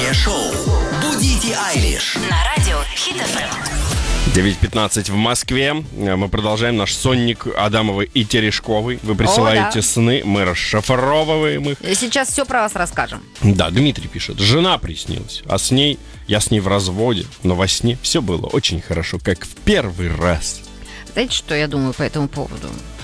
Утреннее шоу «Будите Айлиш» На радио Хит ФМ. 9:15 в Москве. Мы продолжаем наш сонник Адамовой и Терешковой. Вы присылаете сны, мы расшифровываем их. Сейчас все про вас расскажем. Да, Дмитрий пишет. Жена приснилась, а я с ней в разводе, но во сне все было очень хорошо, как в первый раз. Знаете, что я думаю по этому поводу?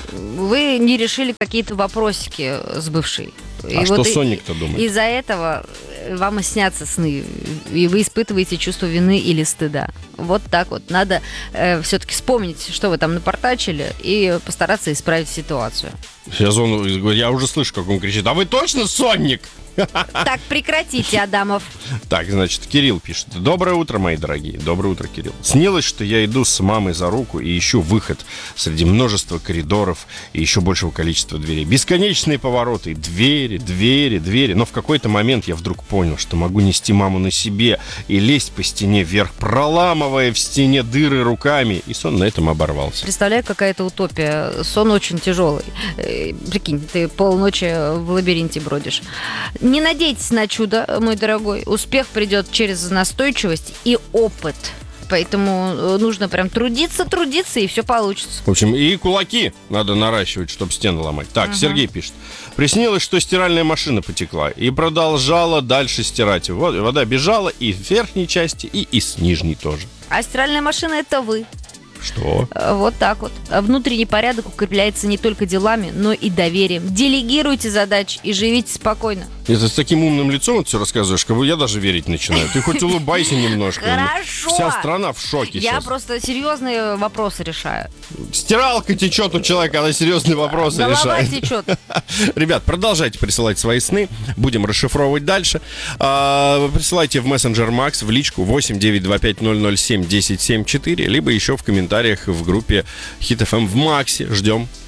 Вы не решили какие-то вопросики с бывшей. А что сонник-то думает? Из-за этого вам и снятся сны, и вы испытываете чувство вины или стыда. Вот так вот. Надо все-таки вспомнить, что вы там напортачили, и постараться исправить ситуацию. Сейчас я уже слышу, как он кричит. А вы точно сонник? Так, прекратите, Адамов. Так, значит, Кирилл пишет. Доброе утро, мои дорогие. Доброе утро, Кирилл. Снилось, что я иду с мамой за руку и ищу выход среди множества коридоров и еще большего количества дверей. Бесконечные повороты, двери. Но в какой-то момент я вдруг понял, что могу нести маму на себе и лезть по стене вверх, проламывая в стене дыры руками. И сон на этом оборвался. Представляю, какая-то утопия. Сон очень тяжелый. Прикинь, ты полночи в лабиринте бродишь. Не надейтесь на чудо, мой дорогой. Успех придет через настойчивость и опыт. Поэтому нужно прям трудиться, и все получится. В общем, и кулаки надо наращивать, чтобы стены ломать. Так, Сергей пишет. Приснилось, что стиральная машина потекла и продолжала дальше стирать. Вода бежала и в верхней части, и из нижней тоже. А стиральная машина — это вы. Что? Вот так вот. Внутренний порядок укрепляется не только делами, но и доверием. Делегируйте задачи и живите спокойно. Это с таким умным лицом вот все рассказываешь, как бы я даже верить начинаю. Ты хоть улыбайся немножко. Хорошо. Вся страна в шоке Я сейчас. просто серьезные вопросы решаю. Стиралка течет у человека, она серьезные вопросы Голова решает. течет. Ребят, продолжайте присылать свои сны. Будем расшифровывать дальше. Присылайте в мессенджер Макс, в личку 8-925-007-1074, либо еще в комментариях в группе Хит FM в Максе. Ждем.